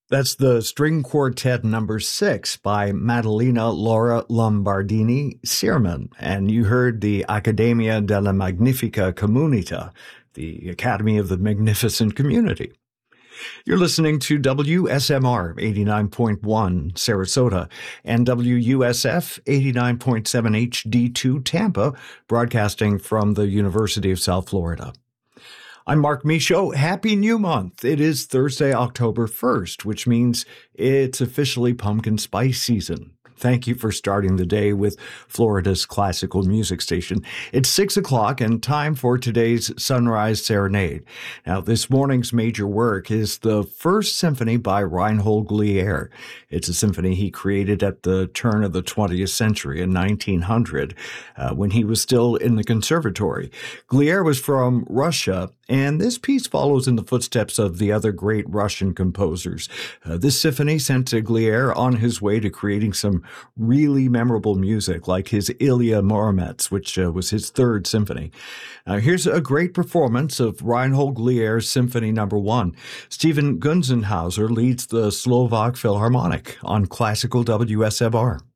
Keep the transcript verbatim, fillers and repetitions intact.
That's the String Quartet number six by Maddalena Laura Lombardini Sirman, and you heard the Accademia della Magnifica Comunità, the Academy of the Magnificent Community. You're listening to W S M R eighty-nine point one Sarasota and W U S F eighty-nine point seven H D two Tampa, broadcasting from the University of South Florida. I'm Mark Michaud. Happy New Month. It is Thursday, October first, which means it's officially pumpkin spice season. Thank you for starting the day with Florida's classical music station. It's six o'clock and time for today's Sunrise Serenade. Now, this morning's major work is the First Symphony by Reinhold Glier. It's a symphony he created at the turn of the twentieth century in nineteen hundred, uh, when he was still in the conservatory. Glier was from Russia, and this piece follows in the footsteps of the other great Russian composers. Uh, this symphony sent to Glier on his way to creating some really memorable music, like his Ilya Muromets, which uh, was his third symphony. Uh, here's a great performance of Reinhold Glier's Symphony Number One. Stephen Gunzenhauser leads the Slovak Philharmonic on Classical W S M R.